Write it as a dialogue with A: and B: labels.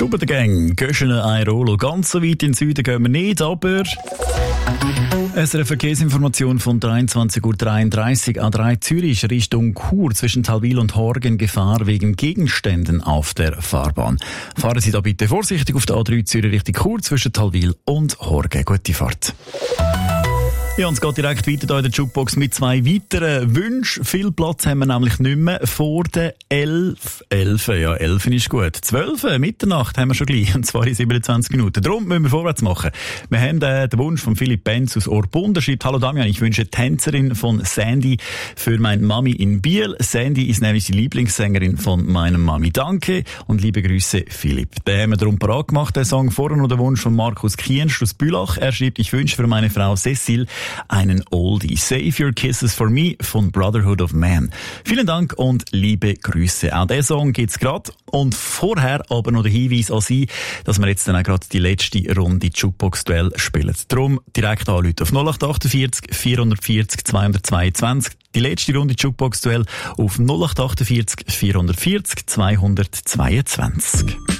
A: Stube der Gang, Göschene, Airolo. Ganz so weit in den Süden gehen wir nicht, aber es eine Verkehrsinformation von 23:33 Uhr. A3 Zürich Richtung Chur zwischen Talwil und Horgen Gefahr wegen Gegenständen auf der Fahrbahn. Fahren Sie da bitte vorsichtig auf der A3 Zürich Richtung Chur zwischen Talwil und Horgen. Gute Fahrt. Ja, und es geht direkt weiter hier in der Jukebox mit zwei weiteren Wünschen. Viel Platz haben wir nämlich nicht mehr vor der 11. 11, ja, 11 ist gut. 12, Mitternacht haben wir schon gleich, und zwar in 27 Minuten. Darum müssen wir vorwärts machen. Wir haben den Wunsch von Philipp Benz aus Orpunda. Schreibt: Hallo Damian, ich wünsche Tänzerin von Sandy für meine Mami in Biel. Sandy ist nämlich die Lieblingssängerin von meiner Mami. Danke und liebe Grüße, Philipp. Den haben wir darum parat gemacht, den Song. Vorher noch der Wunsch von Markus Kienst aus Bülach. Er schreibt: Ich wünsche für meine Frau Cecile einen Oldie. Save Your Kisses for Me von Brotherhood of Man. Vielen Dank und liebe Grüße. Auch diesen Song gibt's gerade. Und vorher aber noch der Hinweis an Sie, dass wir jetzt dann auch gerade die letzte Runde Jukebox-Duell spielen. Darum direkt anrufen auf 0848 440 222. Die letzte Runde Jukebox-Duell auf 0848 440 222.